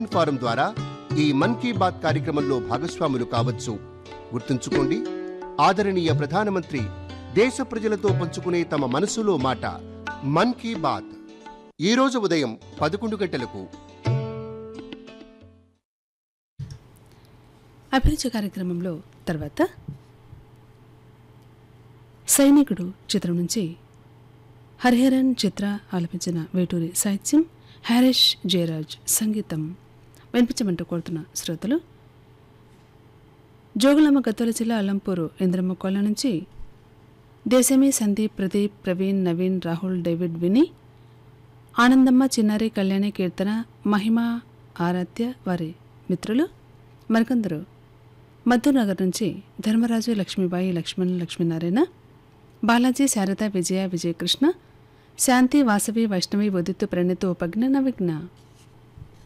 Form ద్వారా ఈ మన్ కీ బాత్ కార్యక్రమంలో భాగస్వాములు కావచ్చు. గుర్తుంచుకోండి, ఆదరణీయ ప్రధానమంత్రి దేశ ప్రజలతో పంచుకునే తమ మనసులో మాట మన్ కీ బాత్ ఈ రోజు ఉదయం 11 గంటలకు. అభిరుచి కార్యక్రమంలో తర్వాత సైనికుడు చిత్రం నుంచి హరిహరన్ చిత్ర ఆలపించిన వేటూరి సాహిత్యం, హారిష్ జయరాజ్ సంగీతం వినిపించమంటూ కోరుతున్న శ్రోతలు జోగులాంబ గద్వాల జిల్లా అల్లంపూరు ఇంద్రమ్మ కొల్ల నుంచి దేశమే సందీప్, ప్రదీప్, ప్రవీణ్, నవీన్, రాహుల్, డేవిడ్, విని, ఆనందమ్మ, చిన్నారి, కళ్యాణి, కీర్తన, మహిమ, ఆరాధ్య వారి మిత్రులు మరికొందరు మద్దూనగర్ నుంచి ధర్మరాజు, లక్ష్మీబాయి, లక్ష్మణ్, లక్ష్మీనారాయణ, బాలాజీ, శారద, విజయ, విజయకృష్ణ, శాంతి, వాసవి, వైష్ణవి, ఉదిత్తు, ప్రణితు, ఉపజ్ఞ, నవిఘ్న.